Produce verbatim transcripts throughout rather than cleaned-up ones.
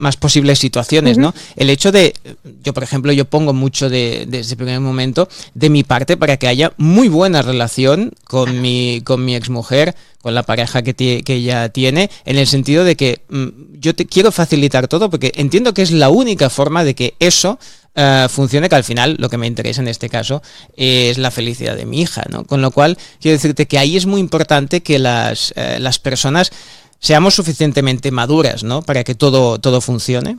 más posibles situaciones, Ujú. ¿no? El hecho de, yo por ejemplo, yo pongo mucho de, desde el primer momento de mi parte para que haya muy buena relación con mi, con mi exmujer, con la pareja que, tie- que ella tiene, en el sentido de que mm, yo te quiero facilitar todo porque entiendo que es la única forma de que eso eh, funcione, que al final lo que me interesa en este caso es la felicidad de mi hija, ¿no? Con lo cual, quiero decirte que ahí es muy importante que las, eh, las personas seamos suficientemente maduras, ¿no? Para que todo, todo funcione.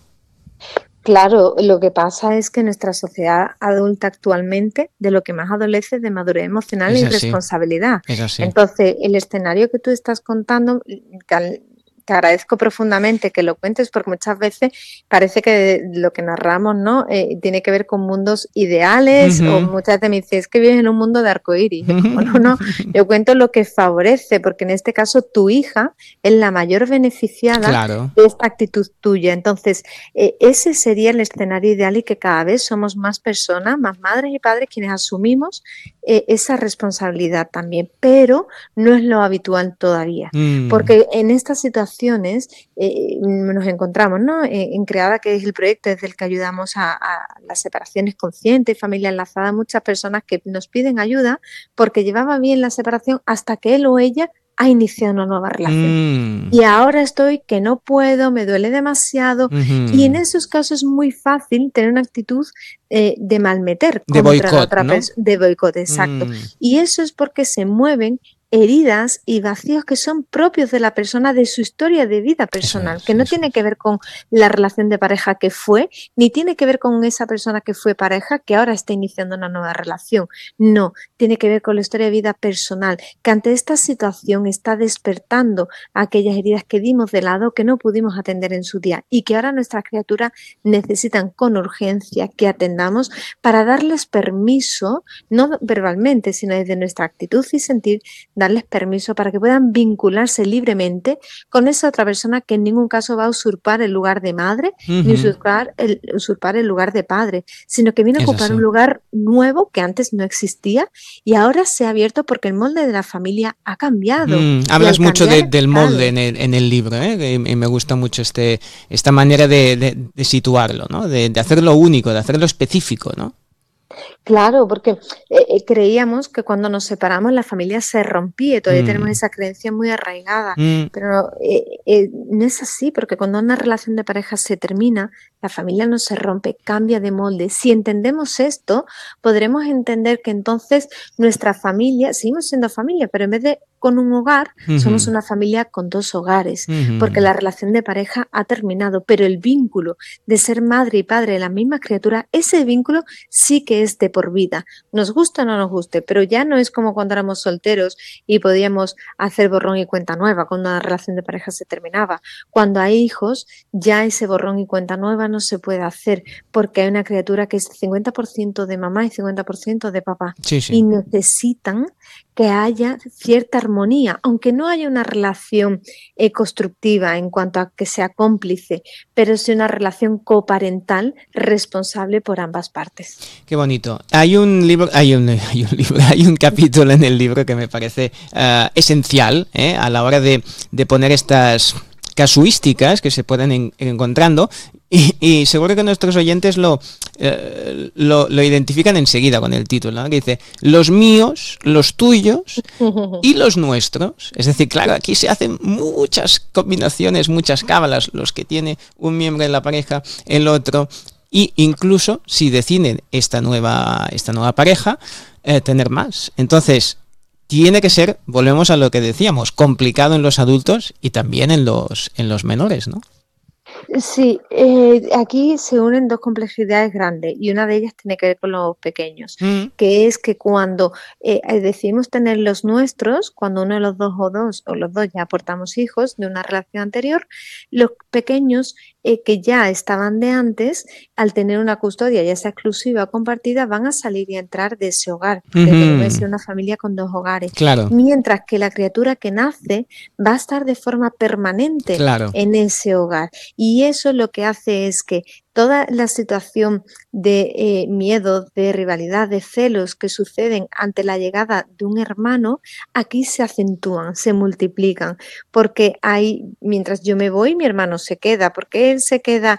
Claro, lo que pasa es que nuestra sociedad adulta actualmente de lo que más adolece es de madurez emocional Es y así, responsabilidad. es así. Entonces, el escenario que tú estás contando, que al- te agradezco profundamente que lo cuentes porque muchas veces parece que lo que narramos, ¿no? Eh, tiene que ver con mundos ideales o Ujú. muchas veces me dices, es que vives en un mundo de arcoíris. Yo como, no, no, yo cuento lo que favorece porque en este caso tu hija es la mayor beneficiada Claro. de esta actitud tuya. Entonces, eh, ese sería el escenario ideal y que cada vez somos más personas, más madres y padres quienes asumimos eh, esa responsabilidad también, pero no es lo habitual todavía, Mm. porque en estas situaciones eh, nos encontramos, ¿no? Eh, en Creada, que es el proyecto desde el que ayudamos a, a las separaciones conscientes y familia enlazada, muchas personas que nos piden ayuda porque llevaba bien la separación hasta que él o ella ha iniciado una nueva relación. Mm. Y ahora estoy que no puedo, me duele demasiado. Y en Ujú. esos casos es muy fácil tener una actitud eh, de malmeter De contra la boicot, otra ¿no? persona, de boicot, exacto. Mm. Y eso es porque se mueven heridas y vacíos que son propios de la persona, de su historia de vida Eso personal, que es, no eso tiene es. que ver con la relación de pareja que fue, ni tiene que ver con esa persona que fue pareja que ahora está iniciando una nueva relación. No, tiene que ver con la historia de vida personal, que ante esta situación está despertando aquellas heridas que dimos de lado, que no pudimos atender en su día y que ahora nuestras criaturas necesitan con urgencia que atendamos para darles permiso, no verbalmente, sino desde nuestra actitud y sentir, darles permiso para que puedan vincularse libremente con esa otra persona que en ningún caso va a usurpar el lugar de madre ni Ujú. usurpar el, usurpar el lugar de padre, sino que viene a Es ocupar un así. lugar nuevo que antes no existía y ahora se ha abierto porque el molde de la familia ha cambiado. Mm, Y hablas al mucho cambiar, de- del molde claro, en el, en el libro, ¿eh? Y, y me gusta mucho este, esta manera de, de- de situarlo, ¿no? De, de hacerlo único, de hacerlo específico, ¿no? claro, porque eh, eh, creíamos que cuando nos separamos la familia se rompía y todavía tenemos Mm, esa creencia muy arraigada, mm, pero eh, eh, no es así, porque cuando una relación de pareja se termina, la familia no se rompe, cambia de molde. Si entendemos esto, podremos entender que entonces nuestra familia, seguimos siendo familia, pero en vez de con un hogar, somos ujú, una familia con dos hogares, porque ujú. la relación de pareja ha terminado, pero el vínculo de ser madre y padre de la misma criatura, ese vínculo sí que es de por vida. Nos gusta o no nos guste, pero ya no es como cuando éramos solteros y podíamos hacer borrón y cuenta nueva cuando una relación de pareja se terminaba. Cuando hay hijos, ya ese borrón y cuenta nueva no se puede hacer porque hay una criatura que es cincuenta por ciento de mamá y cincuenta por ciento de papá Sí, sí. y necesitan que haya cierta armonía, aunque no haya una relación eh, constructiva en cuanto a que sea cómplice, pero sí una relación coparental responsable por ambas partes. Qué bonito. Hay un libro, hay un, hay un libro, hay un capítulo en el libro que me parece eh, esencial, ¿eh? A la hora de, de poner estas casuísticas que se pueden en, encontrando y, y seguro que nuestros oyentes lo, eh, lo, lo identifican enseguida con el título, ¿no? Que dice, los míos, los tuyos y los nuestros. Es decir, claro, aquí se hacen muchas combinaciones, muchas cábalas, los que tiene un miembro de la pareja, el otro, y incluso si deciden esta nueva, esta nueva pareja, eh, tener más. Entonces, tiene que ser, volvemos a lo que decíamos, complicado en los adultos y también en los, en los menores, ¿no? Sí, eh, aquí se unen dos complejidades grandes y una de ellas tiene que ver con los pequeños, Mm, que es que cuando eh, eh, decidimos tener los nuestros, cuando uno de los dos o dos o los dos ya aportamos hijos de una relación anterior, los pequeños eh, que ya estaban de antes, al tener una custodia ya sea exclusiva o compartida, van a salir y a entrar de ese hogar, porque venimos de ujú, ser una familia con dos hogares, claro, mientras que la criatura que nace va a estar de forma permanente claro. en ese hogar. Y eso lo que hace es que toda la situación de eh, miedo, de rivalidad, de celos que suceden ante la llegada de un hermano, aquí se acentúan, se multiplican, porque hay, mientras yo me voy, mi hermano se queda, porque él se queda